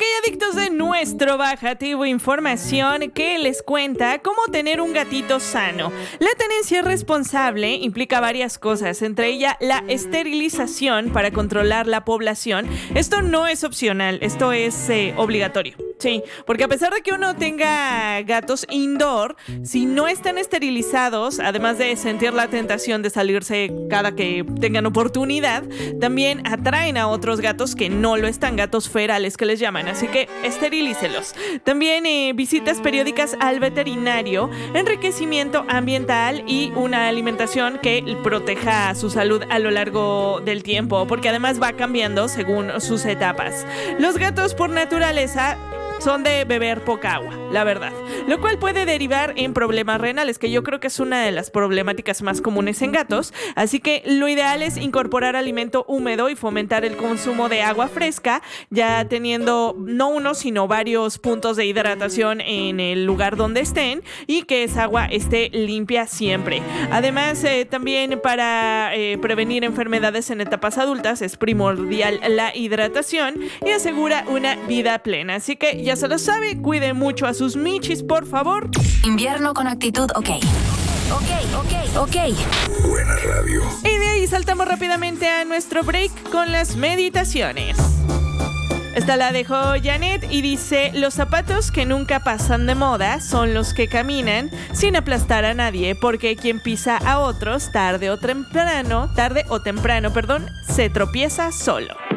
Ok, adictos de nuestro bajativo, información que les cuenta cómo tener un gatito sano. La tenencia responsable implica varias cosas, entre ellas la esterilización para controlar la población. Esto no es opcional, esto es obligatorio. Sí, porque a pesar de que uno tenga gatos indoor, si no están esterilizados, además de sentir la tentación de salirse cada que tengan oportunidad, también atraen a otros gatos que no lo están, gatos ferales que les llaman, así que esterilícelos. También visitas periódicas al veterinario, enriquecimiento ambiental y una alimentación que proteja su salud a lo largo del tiempo, porque además va cambiando según sus etapas. Los gatos por naturaleza son de beber poca agua, la verdad, lo cual puede derivar en problemas renales, que yo creo que es una de las problemáticas más comunes en gatos, así que lo ideal es incorporar alimento húmedo y fomentar el consumo de agua fresca, ya teniendo no uno, sino varios puntos de hidratación en el lugar donde estén y que esa agua esté limpia siempre. Además, también para prevenir enfermedades en etapas adultas es primordial la hidratación y asegura una vida plena, así que ya se lo sabe, cuide mucho a sus michis, por favor. Invierno con actitud, ok. Buena radio. Y de ahí saltamos rápidamente a nuestro break con las meditaciones. Esta la dejó Janet y dice: los zapatos que nunca pasan de moda son los que caminan sin aplastar a nadie, porque quien pisa a otros tarde o temprano, se tropieza solo.